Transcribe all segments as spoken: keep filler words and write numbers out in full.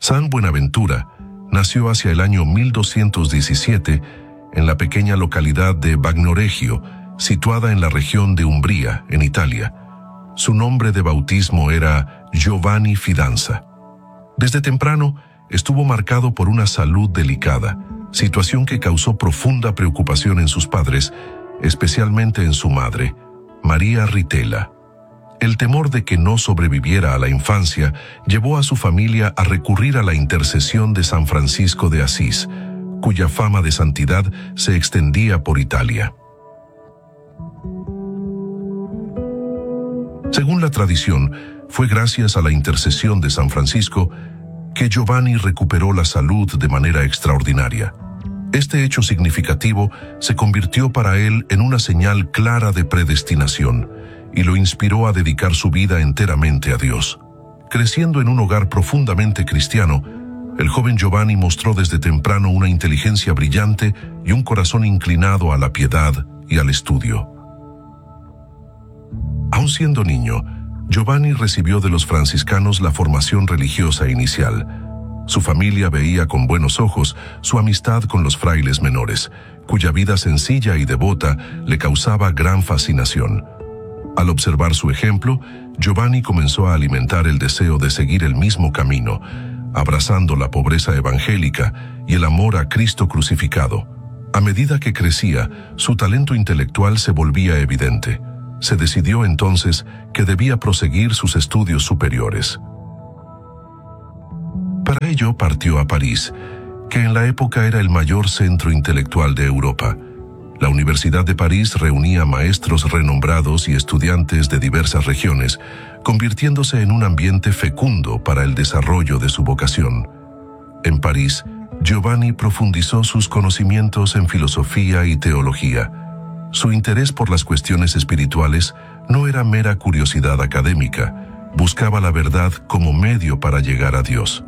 San Buenaventura nació hacia el año mil doscientos diecisiete en la pequeña localidad de Bagnoregio, situada en la región de Umbría, en Italia. Su nombre de bautismo era Giovanni Fidanza. Desde temprano estuvo marcado por una salud delicada, situación que causó profunda preocupación en sus padres, especialmente en su madre, María Ritela. El temor de que no sobreviviera a la infancia llevó a su familia a recurrir a la intercesión de San Francisco de Asís, cuya fama de santidad se extendía por Italia. Según la tradición, fue gracias a la intercesión de San Francisco que Giovanni recuperó la salud de manera extraordinaria. Este hecho significativo se convirtió para él en una señal clara de predestinación y lo inspiró a dedicar su vida enteramente a Dios. Creciendo en un hogar profundamente cristiano, el joven Giovanni mostró desde temprano una inteligencia brillante y un corazón inclinado a la piedad y al estudio. Aun siendo niño, Giovanni recibió de los franciscanos la formación religiosa inicial. Su familia veía con buenos ojos su amistad con los frailes menores, cuya vida sencilla y devota le causaba gran fascinación. Al observar su ejemplo, Giovanni comenzó a alimentar el deseo de seguir el mismo camino, abrazando la pobreza evangélica y el amor a Cristo crucificado. A medida que crecía, su talento intelectual se volvía evidente. Se decidió entonces que debía proseguir sus estudios superiores. Para ello partió a París, que en la época era el mayor centro intelectual de Europa. La Universidad de París reunía maestros renombrados y estudiantes de diversas regiones, convirtiéndose en un ambiente fecundo para el desarrollo de su vocación. En París, Giovanni profundizó sus conocimientos en filosofía y teología. Su interés por las cuestiones espirituales no era mera curiosidad académica, buscaba la verdad como medio para llegar a Dios.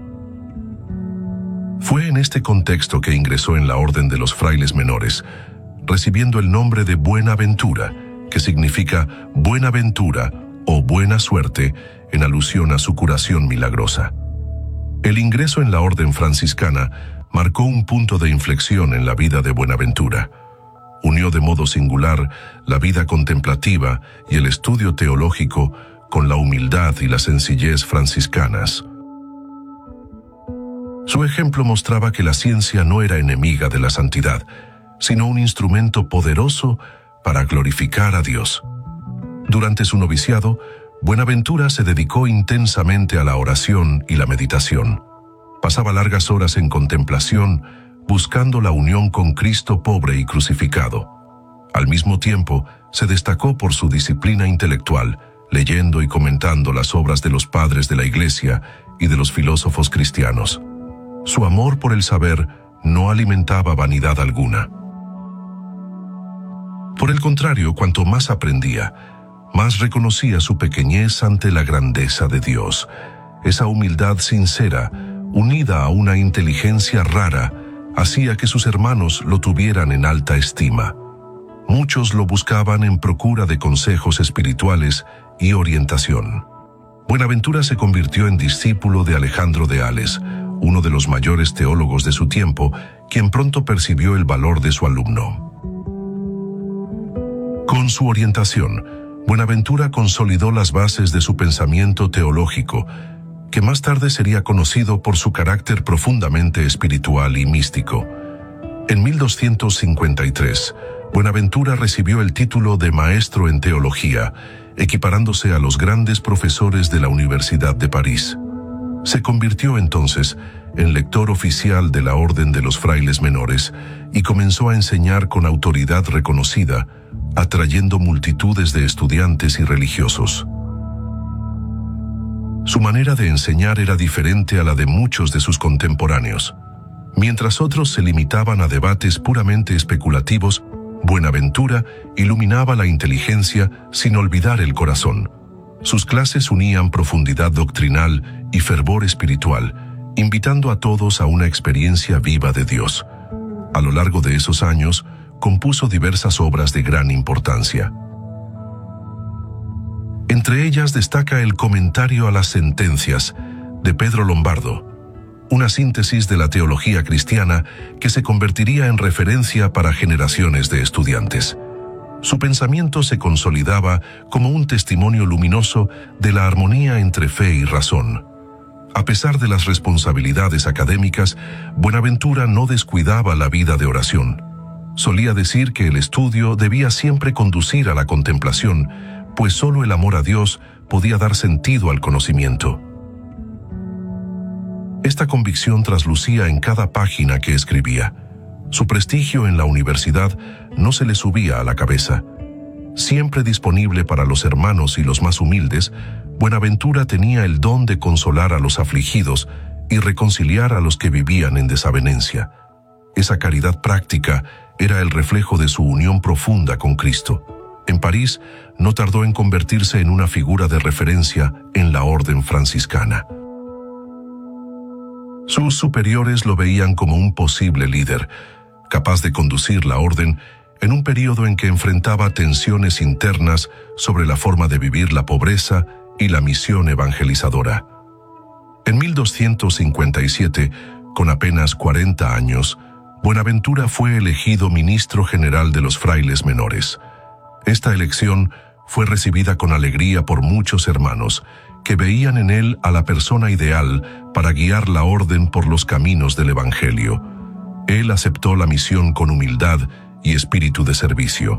Fue en este contexto que ingresó en la Orden de los Frailes Menores, recibiendo el nombre de Buenaventura, que significa buena ventura o buena suerte, en alusión a su curación milagrosa. El ingreso en la orden franciscana marcó un punto de inflexión en la vida de Buenaventura. Unió de modo singular la vida contemplativa y el estudio teológico con la humildad y la sencillez franciscanas. Su ejemplo mostraba que la ciencia no era enemiga de la santidad, sino un instrumento poderoso para glorificar a Dios. Durante su noviciado, Buenaventura se dedicó intensamente a la oración y la meditación. Pasaba largas horas en contemplación, buscando la unión con Cristo pobre y crucificado. Al mismo tiempo, se destacó por su disciplina intelectual, leyendo y comentando las obras de los padres de la Iglesia y de los filósofos cristianos. Su amor por el saber no alimentaba vanidad alguna. Por el contrario, cuanto más aprendía, más reconocía su pequeñez ante la grandeza de Dios. Esa humildad sincera, unida a una inteligencia rara, hacía que sus hermanos lo tuvieran en alta estima. Muchos lo buscaban en procura de consejos espirituales y orientación. Buenaventura se convirtió en discípulo de Alejandro de Ales, uno de los mayores teólogos de su tiempo, quien pronto percibió el valor de su alumno. Con su orientación, Buenaventura consolidó las bases de su pensamiento teológico, que más tarde sería conocido por su carácter profundamente espiritual y místico. En mil doscientos cincuenta y tres, Buenaventura recibió el título de maestro en teología, equiparándose a los grandes profesores de la Universidad de París. Se convirtió entonces en lector oficial de la Orden de los Frailes Menores y comenzó a enseñar con autoridad reconocida, atrayendo multitudes de estudiantes y religiosos. Su manera de enseñar era diferente a la de muchos de sus contemporáneos. Mientras otros se limitaban a debates puramente especulativos, Buenaventura iluminaba la inteligencia sin olvidar el corazón. Sus clases unían profundidad doctrinal y fervor espiritual, invitando a todos a una experiencia viva de Dios. A lo largo de esos años, compuso diversas obras de gran importancia. Entre ellas destaca el Comentario a las Sentencias de Pedro Lombardo, una síntesis de la teología cristiana que se convertiría en referencia para generaciones de estudiantes. Su pensamiento se consolidaba como un testimonio luminoso de la armonía entre fe y razón. A pesar de las responsabilidades académicas, Buenaventura no descuidaba la vida de oración. Solía decir que el estudio debía siempre conducir a la contemplación, pues solo el amor a Dios podía dar sentido al conocimiento. Esta convicción traslucía en cada página que escribía. Su prestigio en la universidad no se le subía a la cabeza. Siempre disponible para los hermanos y los más humildes, Buenaventura tenía el don de consolar a los afligidos y reconciliar a los que vivían en desavenencia. Esa caridad práctica era el reflejo de su unión profunda con Cristo. En París, no tardó en convertirse en una figura de referencia en la orden franciscana. Sus superiores lo veían como un posible líder, capaz de conducir la orden en un periodo en que enfrentaba tensiones internas sobre la forma de vivir la pobreza y la misión evangelizadora. En mil doscientos cincuenta y siete, con apenas cuarenta años, Buenaventura fue elegido ministro general de los frailes menores. Esta elección fue recibida con alegría por muchos hermanos, que veían en él a la persona ideal para guiar la orden por los caminos del Evangelio. Él aceptó la misión con humildad y espíritu de servicio.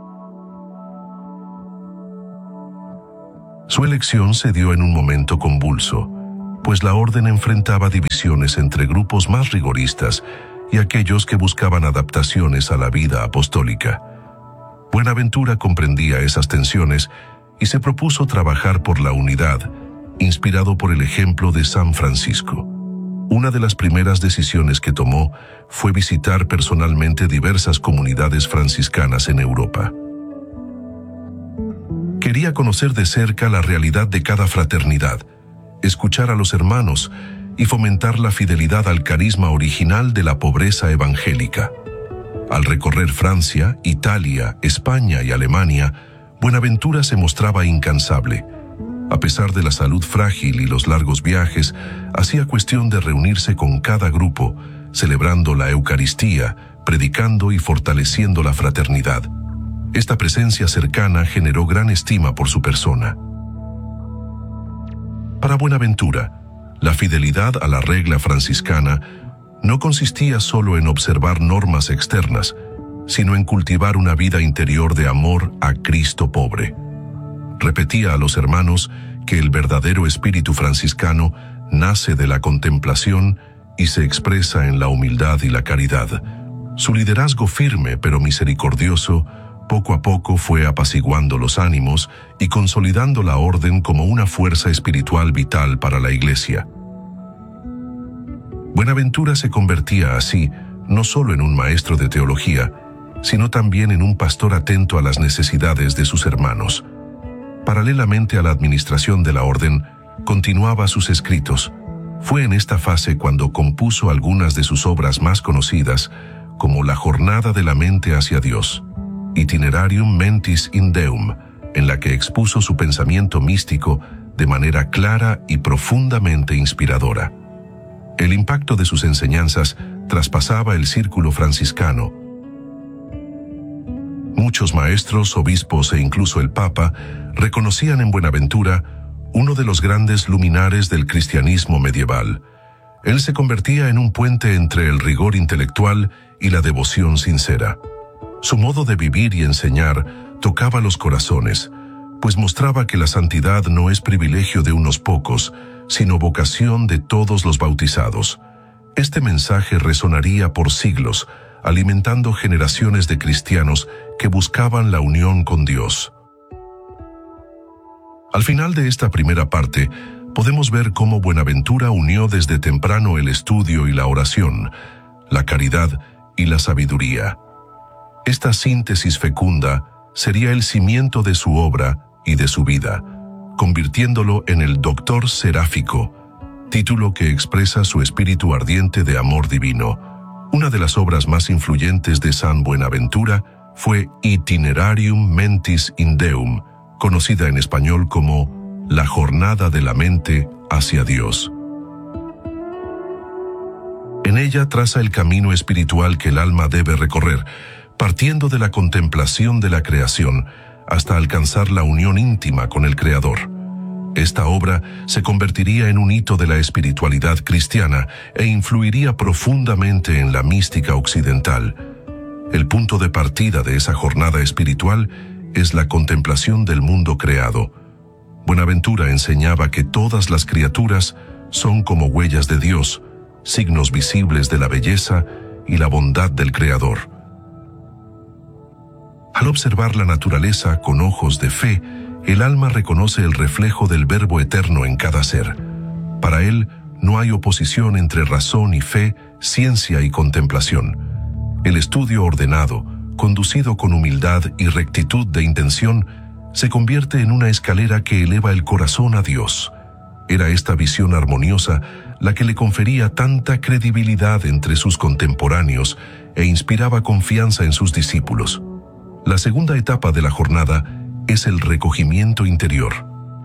Su elección se dio en un momento convulso, pues la orden enfrentaba divisiones entre grupos más rigoristas y aquellos que buscaban adaptaciones a la vida apostólica. Buenaventura comprendía esas tensiones y se propuso trabajar por la unidad, inspirado por el ejemplo de San Francisco. Una de las primeras decisiones que tomó fue visitar personalmente diversas comunidades franciscanas en Europa. Quería conocer de cerca la realidad de cada fraternidad, escuchar a los hermanos y fomentar la fidelidad al carisma original de la pobreza evangélica. Al recorrer Francia, Italia, España y Alemania, Buenaventura se mostraba incansable. A pesar de la salud frágil y los largos viajes, hacía cuestión de reunirse con cada grupo, celebrando la Eucaristía, predicando y fortaleciendo la fraternidad. Esta presencia cercana generó gran estima por su persona. Para Buenaventura, la fidelidad a la regla franciscana no consistía solo en observar normas externas, sino en cultivar una vida interior de amor a Cristo pobre. Repetía a los hermanos que el verdadero espíritu franciscano nace de la contemplación y se expresa en la humildad y la caridad. Su liderazgo firme pero misericordioso poco a poco fue apaciguando los ánimos y consolidando la orden como una fuerza espiritual vital para la Iglesia. Buenaventura se convertía así no solo en un maestro de teología, sino también en un pastor atento a las necesidades de sus hermanos. Paralelamente a la administración de la orden, continuaba sus escritos. Fue en esta fase cuando compuso algunas de sus obras más conocidas, como La Jornada de la Mente hacia Dios, Itinerarium Mentis in Deum, en la que expuso su pensamiento místico de manera clara y profundamente inspiradora. El impacto de sus enseñanzas traspasaba el círculo franciscano. Muchos maestros, obispos e incluso el Papa reconocían en Buenaventura uno de los grandes luminares del cristianismo medieval. Él se convertía en un puente entre el rigor intelectual y la devoción sincera. Su modo de vivir y enseñar tocaba los corazones, pues mostraba que la santidad no es privilegio de unos pocos, sino vocación de todos los bautizados. Este mensaje resonaría por siglos, alimentando generaciones de cristianos que buscaban la unión con Dios. Al final de esta primera parte, podemos ver cómo Buenaventura unió desde temprano el estudio y la oración, la caridad y la sabiduría. Esta síntesis fecunda sería el cimiento de su obra y de su vida, convirtiéndolo en el Doctor Seráfico, título que expresa su espíritu ardiente de amor divino. Una de las obras más influyentes de San Buenaventura fue Itinerarium Mentis in Deum, conocida en español como La Jornada de la Mente hacia Dios. En ella traza el camino espiritual que el alma debe recorrer, partiendo de la contemplación de la creación hasta alcanzar la unión íntima con el Creador. Esta obra se convertiría en un hito de la espiritualidad cristiana e influiría profundamente en la mística occidental. El punto de partida de esa jornada espiritual es la contemplación del mundo creado. Buenaventura enseñaba que todas las criaturas son como huellas de Dios, signos visibles de la belleza y la bondad del Creador. Al observar la naturaleza con ojos de fe, el alma reconoce el reflejo del Verbo eterno en cada ser. Para él, no hay oposición entre razón y fe, ciencia y contemplación. El estudio ordenado, conducido con humildad y rectitud de intención, se convierte en una escalera que eleva el corazón a Dios. Era esta visión armoniosa la que le confería tanta credibilidad entre sus contemporáneos e inspiraba confianza en sus discípulos. La segunda etapa de la jornada es el recogimiento interior.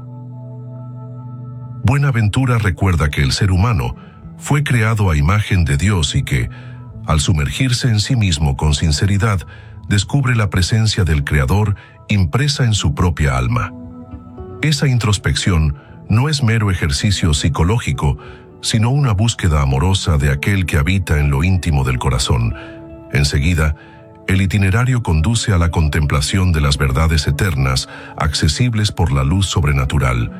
Buenaventura recuerda que el ser humano fue creado a imagen de Dios y que, al sumergirse en sí mismo con sinceridad, descubre la presencia del Creador impresa en su propia alma. Esa introspección no es mero ejercicio psicológico, sino una búsqueda amorosa de aquel que habita en lo íntimo del corazón. Enseguida, el itinerario conduce a la contemplación de las verdades eternas, accesibles por la luz sobrenatural.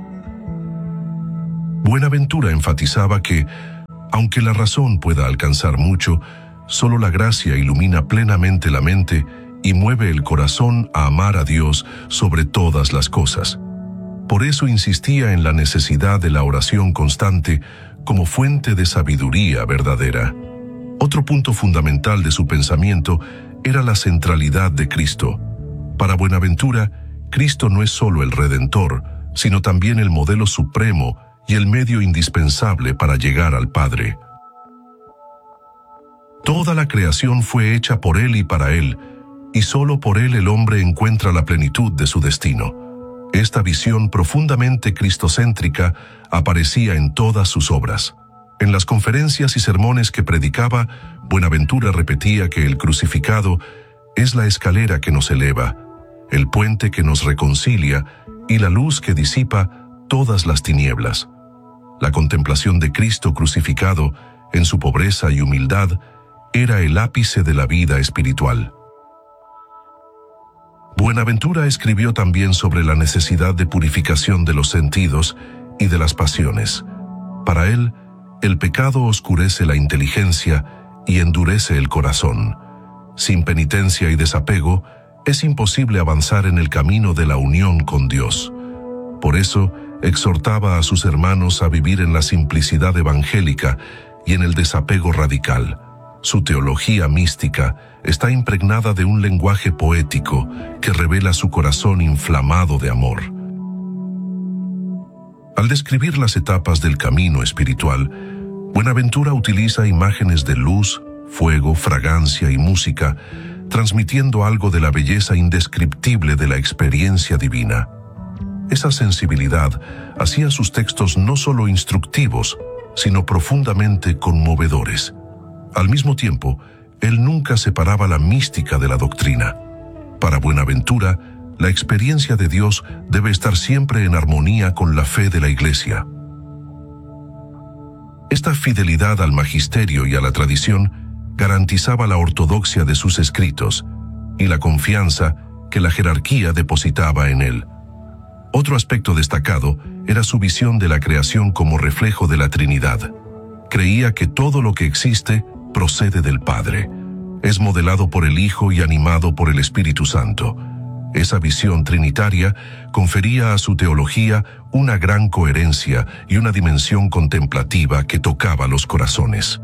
Buenaventura enfatizaba que, aunque la razón pueda alcanzar mucho, solo la gracia ilumina plenamente la mente y mueve el corazón a amar a Dios sobre todas las cosas. Por eso insistía en la necesidad de la oración constante como fuente de sabiduría verdadera. Otro punto fundamental de su pensamiento era la centralidad de Cristo. Para Buenaventura, Cristo no es solo el Redentor, sino también el modelo supremo y el medio indispensable para llegar al Padre. Toda la creación fue hecha por Él y para Él, y solo por Él el hombre encuentra la plenitud de su destino. Esta visión profundamente cristocéntrica aparecía en todas sus obras. En las conferencias y sermones que predicaba, Buenaventura repetía que el crucificado es la escalera que nos eleva, el puente que nos reconcilia y la luz que disipa todas las tinieblas. La contemplación de Cristo crucificado, en su pobreza y humildad, era el ápice de la vida espiritual. Buenaventura escribió también sobre la necesidad de purificación de los sentidos y de las pasiones. Para él, el pecado oscurece la inteligencia y endurece el corazón. Sin penitencia y desapego, es imposible avanzar en el camino de la unión con Dios. Por eso, exhortaba a sus hermanos a vivir en la simplicidad evangélica y en el desapego radical. Su teología mística está impregnada de un lenguaje poético que revela su corazón inflamado de amor. Al describir las etapas del camino espiritual, Buenaventura utiliza imágenes de luz, fuego, fragancia y música, transmitiendo algo de la belleza indescriptible de la experiencia divina. Esa sensibilidad hacía sus textos no solo instructivos, sino profundamente conmovedores. Al mismo tiempo, él nunca separaba la mística de la doctrina. Para Buenaventura, la experiencia de Dios debe estar siempre en armonía con la fe de la Iglesia. Esta fidelidad al magisterio y a la tradición garantizaba la ortodoxia de sus escritos y la confianza que la jerarquía depositaba en él. Otro aspecto destacado era su visión de la creación como reflejo de la Trinidad. Creía que todo lo que existe procede del Padre, es modelado por el Hijo y animado por el Espíritu Santo. Esa visión trinitaria confería a su teología una gran coherencia y una dimensión contemplativa que tocaba los corazones.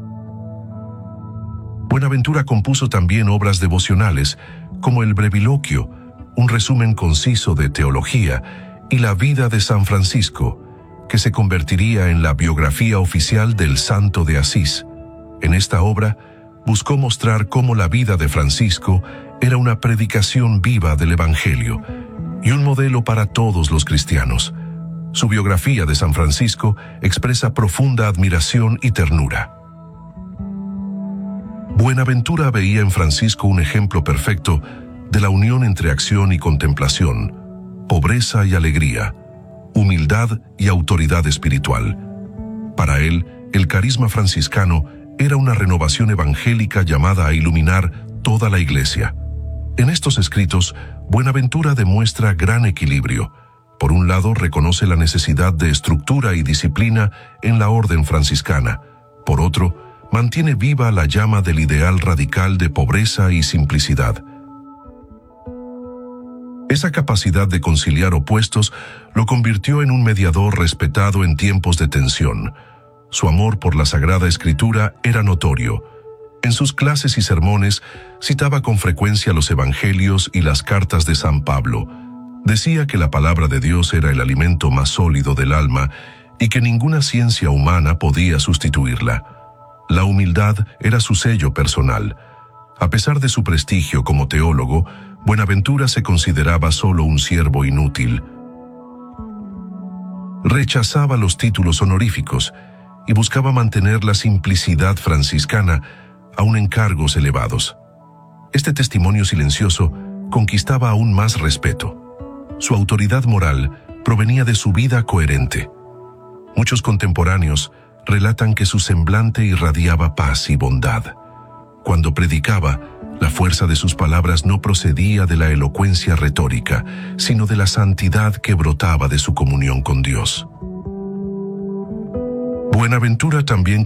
Buenaventura compuso también obras devocionales, como el Breviloquio, un resumen conciso de teología, y la vida de San Francisco, que se convertiría en la biografía oficial del Santo de Asís. En esta obra, buscó mostrar cómo la vida de Francisco era una predicación viva del Evangelio y un modelo para todos los cristianos. Su biografía de San Francisco expresa profunda admiración y ternura. Buenaventura veía en Francisco un ejemplo perfecto de la unión entre acción y contemplación, pobreza y alegría, humildad y autoridad espiritual. Para él, el carisma franciscano era una renovación evangélica llamada a iluminar toda la Iglesia. En estos escritos, Buenaventura demuestra gran equilibrio. Por un lado, reconoce la necesidad de estructura y disciplina en la orden franciscana. Por otro, mantiene viva la llama del ideal radical de pobreza y simplicidad. Esa capacidad de conciliar opuestos lo convirtió en un mediador respetado en tiempos de tensión. Su amor por la Sagrada Escritura era notorio. En sus clases y sermones citaba con frecuencia los Evangelios y las cartas de San Pablo. Decía que la palabra de Dios era el alimento más sólido del alma y que ninguna ciencia humana podía sustituirla. La humildad era su sello personal. A pesar de su prestigio como teólogo, Buenaventura se consideraba solo un siervo inútil. Rechazaba los títulos honoríficos y buscaba mantener la simplicidad franciscana aun en cargos elevados. Este testimonio silencioso conquistaba aún más respeto. Su autoridad moral provenía de su vida coherente. Muchos contemporáneos relatan que su semblante irradiaba paz y bondad. Cuando predicaba, la fuerza de sus palabras no procedía de la elocuencia retórica, sino de la santidad que brotaba de su comunión con Dios. Buenaventura también